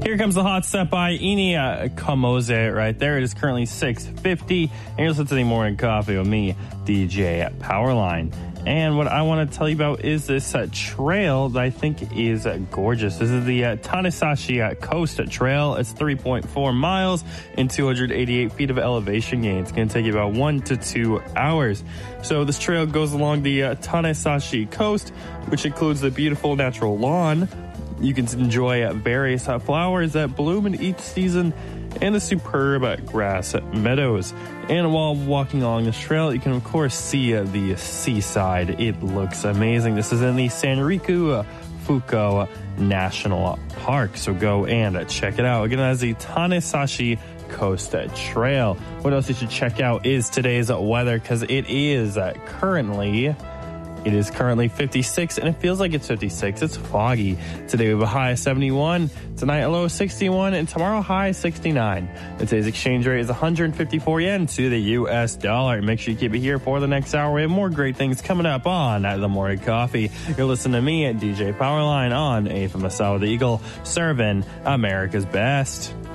Here comes the hot step by Enia Kamoze right there. It is currently 6:50. And you're listening to the Morning Coffee with me, DJ Powerline. And what I want to tell you about is this trail that I think is gorgeous. This is the Tanisashi Coast Trail. It's 3.4 miles and 288 feet of elevation gain. It's going to take you about 1 to 2 hours. So this trail goes along the Tanisashi Coast, which includes the beautiful natural lawn. You can enjoy various flowers that bloom in each season and the superb grass meadows. And while walking along this trail, you can, of course, see the seaside. It looks amazing. This is in the Sanriku Fuko National Park, so go and check it out. Again, that is the Tanisashi Coast Trail. What else you should check out is today's weather, because it is currently 56, and it feels like it's 56. It's foggy. Today we have a high of 71, tonight a low of 61, and tomorrow high 69. And today's exchange rate is 154 yen to the U.S. dollar. Make sure you keep it here for the next hour. We have more great things coming up on The Morning Coffee. You're listening to me at DJ Powerline on AFM Assawa the Eagle, serving America's best.